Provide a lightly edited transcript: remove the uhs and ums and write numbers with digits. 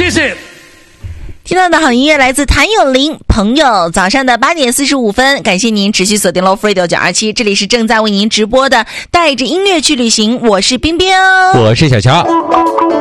谢谢。 听到的好音乐来自谭咏麟，朋友，早上的8点45分，感谢您持续锁定 Love Radio 927，这里是正在为您直播的带着音乐去旅行，我是冰冰， 我是小乔。